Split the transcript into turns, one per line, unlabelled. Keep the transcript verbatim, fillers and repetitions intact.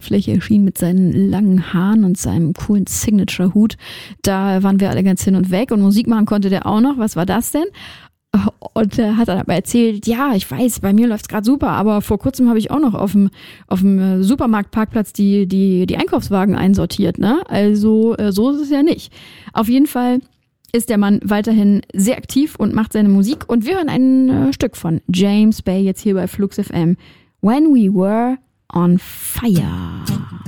Tanzfläche erschien mit seinen langen Haaren und seinem coolen Signature-Hut. Da waren wir alle ganz hin und weg und Musik machen konnte der auch noch. Was war das denn? Und er hat dann aber erzählt, ja, ich weiß, bei mir läuft's gerade super, aber vor kurzem habe ich auch noch auf dem auf dem Supermarktparkplatz die die die Einkaufswagen einsortiert, ne? Also so ist es ja nicht. Auf jeden Fall ist der Mann weiterhin sehr aktiv und macht seine Musik und wir hören ein äh, Stück von James Bay jetzt hier bei Flux F M. When We Were on Fire.